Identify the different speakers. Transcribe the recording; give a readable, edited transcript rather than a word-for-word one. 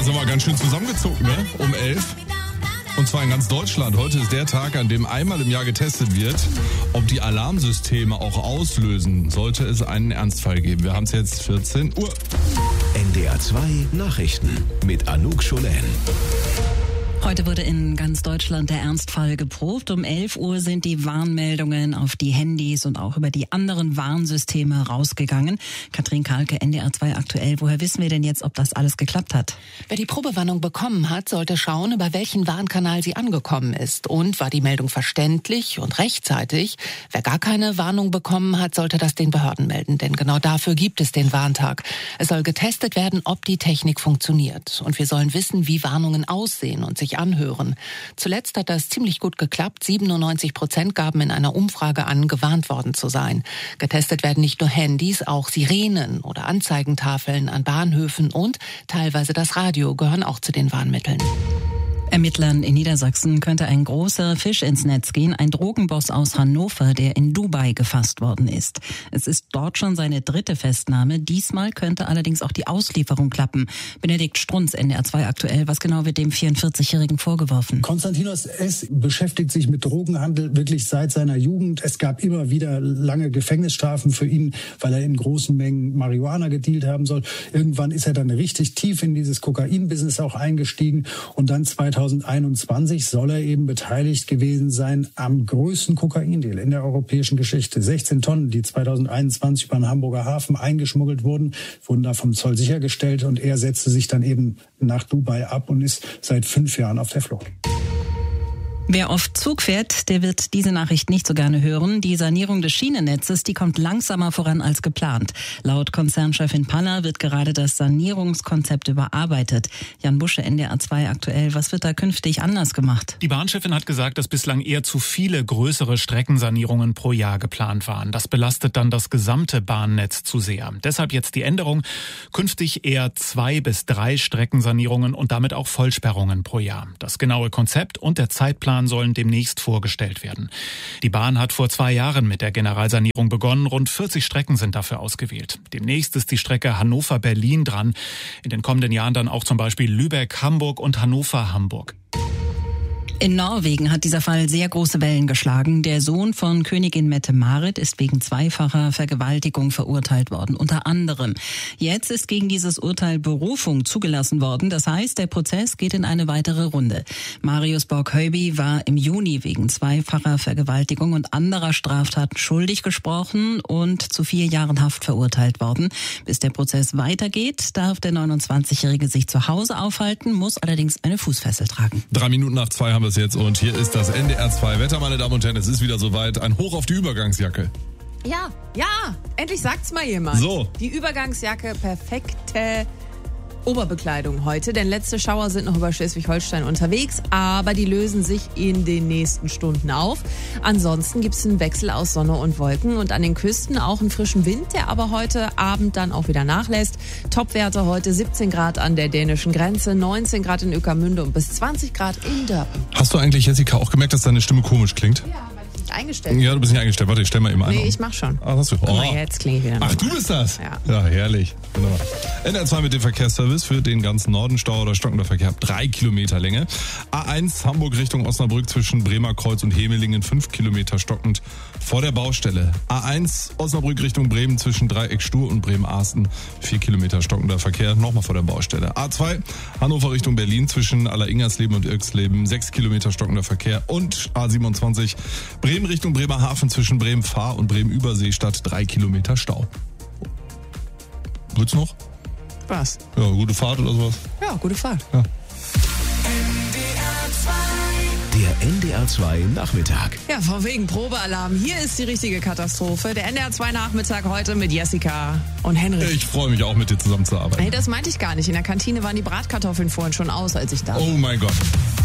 Speaker 1: sind wir ganz schön zusammengezogen, ne? Um 11. Und zwar in ganz Deutschland. Heute ist der Tag, an dem einmal im Jahr getestet wird, ob die Alarmsysteme auch auslösen, sollte es einen Ernstfall geben. Wir haben es jetzt 14 Uhr.
Speaker 2: NDR 2 Nachrichten mit Anouk Scholen.
Speaker 3: Heute wurde in ganz Deutschland der Ernstfall geprobt. Um 11 Uhr sind die Warnmeldungen auf die Handys und auch über die anderen Warnsysteme rausgegangen. Katrin Kalke, NDR 2 aktuell. Woher wissen wir denn jetzt, ob das alles geklappt hat?
Speaker 4: Wer die Probewarnung bekommen hat, sollte schauen, über welchen Warnkanal sie angekommen ist. Und war die Meldung verständlich und rechtzeitig? Wer gar keine Warnung bekommen hat, sollte das den Behörden melden. Denn genau dafür gibt es den Warntag. Es soll getestet werden, ob die Technik funktioniert. Und wir sollen wissen, wie Warnungen aussehen und sich anhören. Zuletzt hat das ziemlich gut geklappt. 97% gaben in einer Umfrage an, gewarnt worden zu sein. Getestet werden nicht nur Handys, auch Sirenen oder Anzeigentafeln an Bahnhöfen und teilweise das Radio gehören auch zu den Warnmitteln.
Speaker 3: Ermittlern in Niedersachsen könnte ein großer Fisch ins Netz gehen. Ein Drogenboss aus Hannover, der in Dubai gefasst worden ist. Es ist dort schon seine 3. Festnahme. Diesmal könnte allerdings auch die Auslieferung klappen. Benedikt Strunz, NDR 2 aktuell. Was genau wird dem 44-Jährigen vorgeworfen?
Speaker 5: Konstantinos S. beschäftigt sich mit Drogenhandel wirklich seit seiner Jugend. Es gab immer wieder lange Gefängnisstrafen für ihn, weil er in großen Mengen Marihuana gedealt haben soll. Irgendwann ist er dann richtig tief in dieses Kokain-Business auch eingestiegen und dann 2021 soll er eben beteiligt gewesen sein am größten Kokaindeal in der europäischen Geschichte. 16 Tonnen, die 2021 über den Hamburger Hafen eingeschmuggelt wurden da vom Zoll sichergestellt und er setzte sich dann eben nach Dubai ab und ist seit 5 Jahren auf der Flucht.
Speaker 3: Wer oft Zug fährt, der wird diese Nachricht nicht so gerne hören. Die Sanierung des Schienennetzes, die kommt langsamer voran als geplant. Laut Konzernchefin Paller wird gerade das Sanierungskonzept überarbeitet. Jan Busche, NDR 2 aktuell. Was wird da künftig anders gemacht?
Speaker 6: Die Bahnchefin hat gesagt, dass bislang eher zu viele größere Streckensanierungen pro Jahr geplant waren. Das belastet dann das gesamte Bahnnetz zu sehr. Deshalb jetzt die Änderung. Künftig eher 2 bis 3 Streckensanierungen und damit auch Vollsperrungen pro Jahr. Das genaue Konzept und der Zeitplan sollen demnächst vorgestellt werden. Die Bahn hat vor 2 Jahren mit der Generalsanierung begonnen. Rund 40 Strecken sind dafür ausgewählt. Demnächst ist die Strecke Hannover-Berlin dran. In den kommenden Jahren dann auch zum Beispiel Lübeck-Hamburg und Hannover-Hamburg.
Speaker 3: In Norwegen hat dieser Fall sehr große Wellen geschlagen. Der Sohn von Königin Mette-Marit ist wegen zweifacher Vergewaltigung verurteilt worden, unter anderem. Jetzt ist gegen dieses Urteil Berufung zugelassen worden. Das heißt, der Prozess geht in eine weitere Runde. Marius Borg-Höyby war im Juni wegen zweifacher Vergewaltigung und anderer Straftaten schuldig gesprochen und zu 4 Jahren Haft verurteilt worden. Bis der Prozess weitergeht, darf der 29-Jährige sich zu Hause aufhalten, muss allerdings eine Fußfessel tragen.
Speaker 1: 3 Minuten nach 2 haben wir es jetzt und hier ist das NDR 2 Wetter, meine Damen und Herren. Es ist wieder soweit. Ein Hoch auf die Übergangsjacke.
Speaker 7: Ja, endlich sagt's mal jemand.
Speaker 1: So.
Speaker 7: Die Übergangsjacke, perfekte Oberbekleidung heute, denn letzte Schauer sind noch über Schleswig-Holstein unterwegs, aber die lösen sich in den nächsten Stunden auf. Ansonsten gibt's einen Wechsel aus Sonne und Wolken und an den Küsten auch einen frischen Wind, der aber heute Abend dann auch wieder nachlässt. Topwerte heute 17 Grad an der dänischen Grenze, 19 Grad in Ueckermünde und bis 20 Grad in Dörpen.
Speaker 1: Hast du eigentlich, Jessica, auch gemerkt, dass deine Stimme komisch klingt?
Speaker 7: Ja, weil ich nicht eingestellt bin.
Speaker 1: Ja, du bist nicht eingestellt. Warte, ich stell mal eben ein.
Speaker 7: Nee, ich mach schon.
Speaker 1: Ah, hast du.
Speaker 7: Guck mal, jetzt klinge ich wieder.
Speaker 1: Ach, du bist das?
Speaker 7: Ja.
Speaker 1: Ja, herrlich. Wunderbar. NDR 2 mit dem Verkehrsservice für den ganzen Norden. Stau oder stockender Verkehr ab 3 Kilometer Länge. A1 Hamburg Richtung Osnabrück zwischen Bremer Kreuz und Hemelingen 5 Kilometer stockend vor der Baustelle. A1 Osnabrück Richtung Bremen zwischen Dreieck Stur und Bremen-Arsten 4 Kilometer stockender Verkehr nochmal vor der Baustelle. A2 Hannover Richtung Berlin zwischen Alleringers-Leben und Irksleben 6 Kilometer stockender Verkehr und A27 Bremen Richtung Bremerhaven zwischen Bremen-Fahr und Bremen-Überseestadt 3 Kilometer Stau. Wird's noch?
Speaker 7: Was?
Speaker 1: Ja, gute Fahrt oder sowas?
Speaker 7: Ja, gute Fahrt.
Speaker 1: Ja.
Speaker 2: Der NDR 2 Nachmittag.
Speaker 7: Ja, von wegen Probealarm. Hier ist die richtige Katastrophe. Der NDR 2 Nachmittag heute mit Jessica und Henrik.
Speaker 1: Ich freue mich auch, mit dir zusammenzuarbeiten.
Speaker 7: Hey, das meinte ich gar nicht. In der Kantine waren die Bratkartoffeln vorhin schon aus, als ich da war.
Speaker 1: Oh mein Gott.